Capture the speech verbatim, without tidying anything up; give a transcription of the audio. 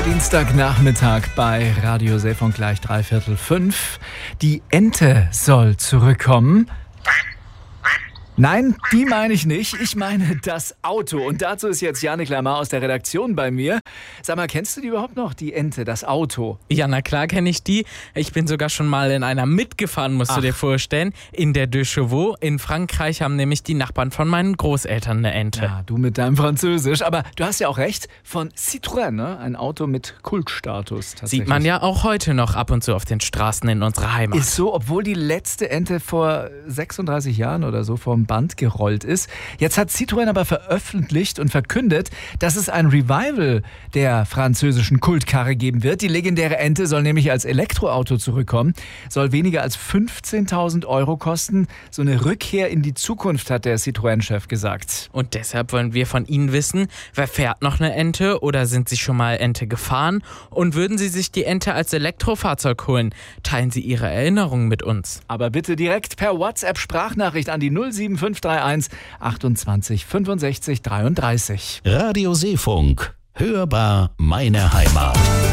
Dienstagnachmittag bei Radio Seefunk gleich dreiviertel fünf. Die Ente soll zurückkommen. Nein, die meine ich nicht. Ich meine das Auto. Und dazu ist jetzt Janik Lamar aus der Redaktion bei mir. Sag mal, kennst du die überhaupt noch, die Ente, das Auto? Ja, na klar kenne ich die. Ich bin sogar schon mal in einer mitgefahren, musst Ach. du dir vorstellen. In der De Chevaux. In Frankreich haben nämlich die Nachbarn von meinen Großeltern eine Ente. Ja, du mit deinem Französisch. Aber du hast ja auch recht, von Citroën, ne? Ein Auto mit Kultstatus. Sieht man ja auch heute noch ab und zu auf den Straßen in unserer Heimat. Ist so, obwohl die letzte Ente vor sechsunddreißig Jahren oder so vom Band gerollt ist. Jetzt hat Citroën aber veröffentlicht und verkündet, dass es ein Revival der französischen Kultkarre geben wird. Die legendäre Ente soll nämlich als Elektroauto zurückkommen, soll weniger als fünfzehntausend Euro kosten. So eine Rückkehr in die Zukunft, hat der Citroën-Chef gesagt. Und deshalb wollen wir von Ihnen wissen, wer fährt noch eine Ente oder sind Sie schon mal Ente gefahren? Und würden Sie sich die Ente als Elektrofahrzeug holen? Teilen Sie Ihre Erinnerungen mit uns. Aber bitte direkt per WhatsApp-Sprachnachricht an die null sieben fünf drei eins achtundzwanzig fünfundsechzig dreiunddreißig. Radio Seefunk. Hörbar meine Heimat.